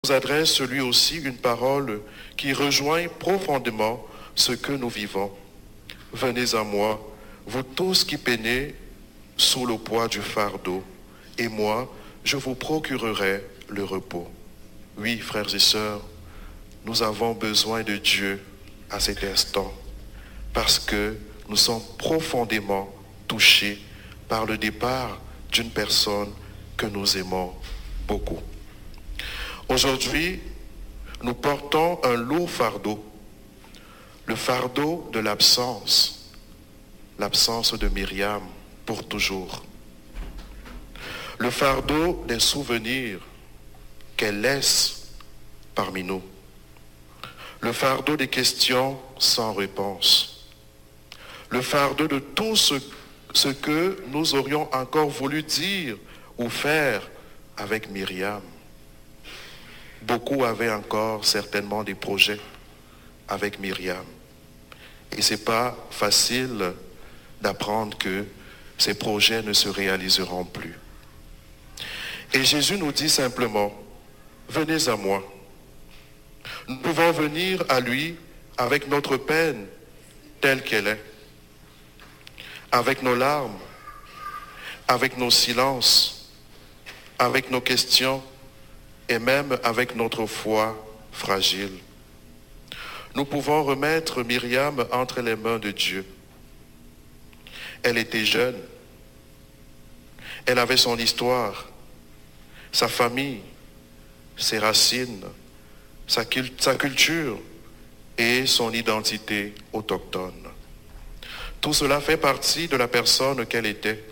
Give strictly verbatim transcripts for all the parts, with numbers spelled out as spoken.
nous adresse lui aussi une parole qui rejoint profondément ce que nous vivons. Venez à moi, vous tous qui peinez sous le poids du fardeau, et moi, je vous procurerai le repos. Oui, frères et sœurs, nous avons besoin de Dieu à cet instant, parce que nous sommes profondément touchés par le départ d'une personne que nous aimons beaucoup. Aujourd'hui, nous portons un lourd fardeau, le fardeau de l'absence, l'absence de Myriam pour toujours, le fardeau des souvenirs qu'elle laisse parmi nous, le fardeau des questions sans réponse, le fardeau de tout ce, ce que nous aurions encore voulu dire ou faire avec Myriam. Beaucoup avaient encore certainement des projets avec Myriam. Et ce n'est pas facile d'apprendre que ces projets ne se réaliseront plus. Et Jésus nous dit simplement, venez à moi. Nous pouvons venir à lui avec notre peine telle qu'elle est, avec nos larmes, avec nos silences, avec nos questions, et même avec notre foi fragile. Nous pouvons remettre Myriam entre les mains de Dieu. Elle était jeune. Elle avait son histoire, sa famille, ses racines, sa, sa culture et son identité autochtone. Tout cela fait partie de la personne qu'elle était.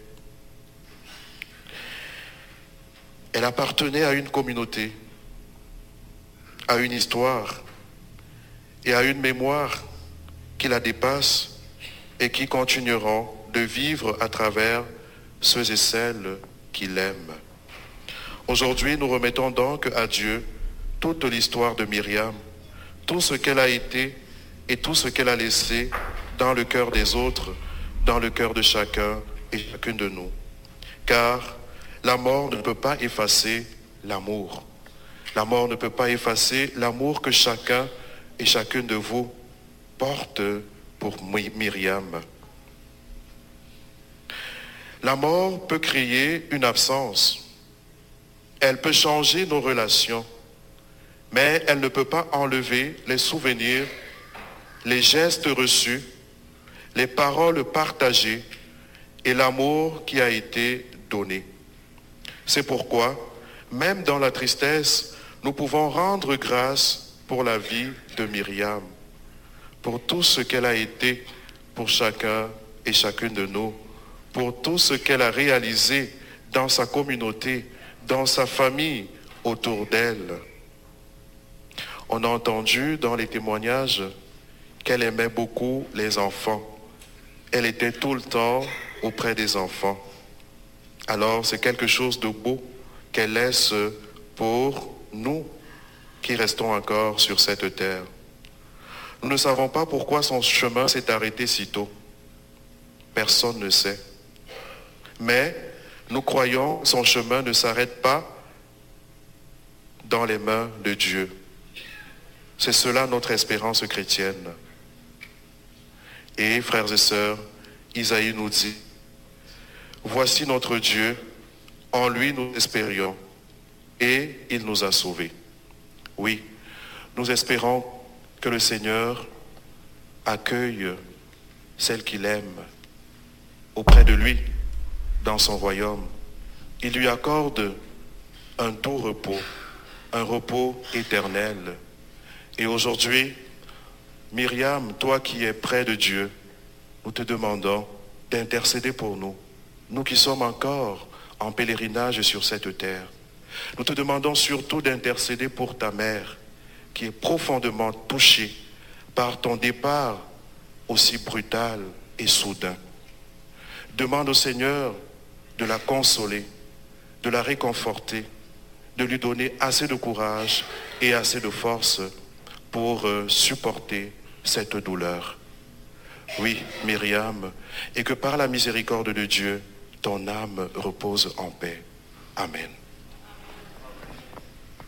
Elle appartenait à une communauté, à une histoire et à une mémoire qui la dépasse et qui continueront de vivre à travers ceux et celles qui l'aiment. Aujourd'hui, nous remettons donc à Dieu toute l'histoire de Myriam, tout ce qu'elle a été et tout ce qu'elle a laissé dans le cœur des autres, dans le cœur de chacun et chacune de nous. Car la mort ne peut pas effacer l'amour. La mort ne peut pas effacer l'amour que chacun et chacune de vous porte pour Myriam. La mort peut créer une absence. Elle peut changer nos relations, mais elle ne peut pas enlever les souvenirs, les gestes reçus, les paroles partagées et l'amour qui a été donné. C'est pourquoi, même dans la tristesse, nous pouvons rendre grâce pour la vie de Myriam, pour tout ce qu'elle a été pour chacun et chacune de nous, pour tout ce qu'elle a réalisé dans sa communauté, dans sa famille, autour d'elle. On a entendu dans les témoignages qu'elle aimait beaucoup les enfants. Elle était tout le temps auprès des enfants. Alors c'est quelque chose de beau qu'elle laisse pour nous qui restons encore sur cette terre. Nous ne savons pas pourquoi son chemin s'est arrêté si tôt. Personne ne sait. Mais nous croyons que son chemin ne s'arrête pas dans les mains de Dieu. C'est cela notre espérance chrétienne. Et frères et sœurs, Isaïe nous dit, voici notre Dieu, en lui nous espérions, et il nous a sauvés. Oui, nous espérons que le Seigneur accueille celle qu'il aime auprès de lui, dans son royaume. Il lui accorde un doux repos, un repos éternel. Et aujourd'hui, Myriam, toi qui es près de Dieu, nous te demandons d'intercéder pour nous, nous qui sommes encore en pèlerinage sur cette terre. Nous te demandons surtout d'intercéder pour ta mère, qui est profondément touchée par ton départ aussi brutal et soudain. Demande au Seigneur de la consoler, de la réconforter, de lui donner assez de courage et assez de force pour supporter cette douleur. Oui, Myriam, et que par la miséricorde de Dieu, ton âme repose en paix. Amen.